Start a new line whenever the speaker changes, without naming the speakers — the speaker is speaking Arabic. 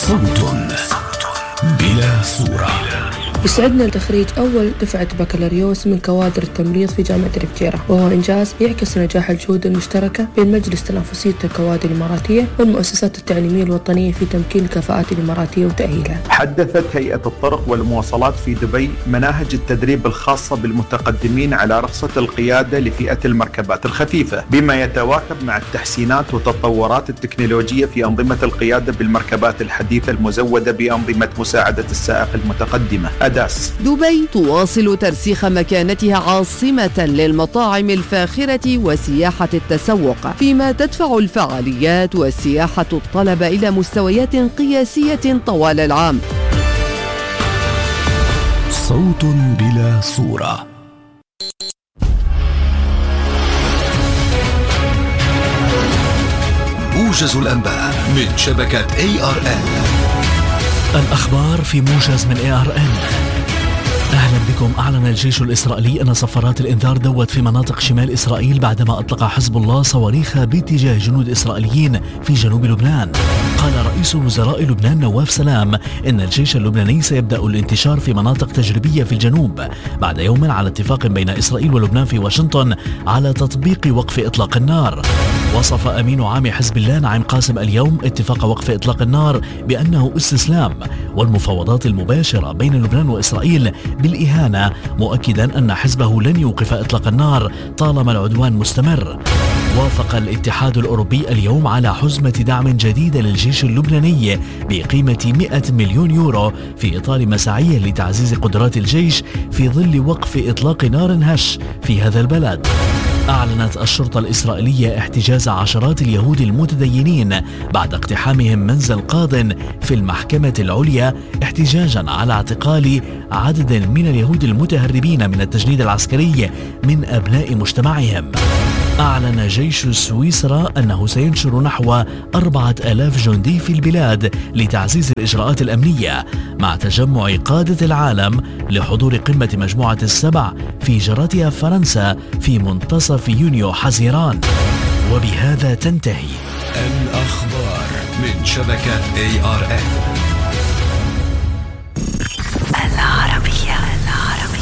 صوت بلا صورة.
يسعدنا تخريج أول دفعة بكالوريوس من كوادر التمريض في جامعة الفجيرة، وهو إنجاز يعكس نجاح الجهود المشتركة بين مجلس تنافسية الكوادر الإماراتية والمؤسسات التعليمية الوطنية في تمكين الكفاءات الإماراتية وتأهيلها.
حدثت هيئة الطرق والمواصلات في دبي مناهج التدريب الخاصة بالمتقدمين على رخصة القيادة لفئة المركبات الخفيفة، بما يتواكب مع التحسينات والتطورات التكنولوجية في أنظمة القيادة بالمركبات الحديثة المزودة بأنظمة مساعدة السائق المتقدمة أداس.
دبي تواصل ترسيخ مكانتها عاصمة للمطاعم الفاخرة وسياحة التسوق، فيما تدفع الفعاليات والسياحة الطلب إلى مستويات قياسية طوال العام.
صوت بلا صورة. موجز الأنباء من شبكة ARN.
الأخبار في موجز من ARN. أهلا بكم. أعلن الجيش الإسرائيلي أن صفارات الإنذار دوت في مناطق شمال إسرائيل بعدما أطلق حزب الله صواريخ باتجاه جنود إسرائيليين في جنوب لبنان. قال رئيس وزراء لبنان نواف سلام إن الجيش اللبناني سيبدأ الانتشار في مناطق تجريبية في الجنوب بعد يوم على اتفاق بين إسرائيل ولبنان في واشنطن على تطبيق وقف إطلاق النار. وصف أمين عام حزب الله نعيم قاسم اليوم اتفاق وقف إطلاق النار بأنه استسلام والمفاوضات المباشرة بين لبنان وإسرائيل بالإهانة، مؤكدا أن حزبه لن يوقف إطلاق النار طالما العدوان مستمر. وافق الاتحاد الأوروبي اليوم على حزمة دعم جديدة للجيش اللبناني بقيمة 100 مليون يورو في إطار مساعيه لتعزيز قدرات الجيش في ظل وقف إطلاق نار هش في هذا البلد. أعلنت الشرطة الإسرائيلية احتجاز عشرات اليهود المتدينين بعد اقتحامهم منزل قاضٍ في المحكمة العليا احتجاجاً على اعتقال عدد من اليهود المتهربين من التجنيد العسكري من أبناء مجتمعهم. أعلن جيش سويسرا أنه سينشر نحو 4000 جندي في البلاد لتعزيز الإجراءات الأمنية مع تجمع قادة العالم لحضور قمة مجموعة السبع في جارتها فرنسا في منتصف يونيو حزيران. وبهذا تنتهي
الأخبار من شبكة ARN.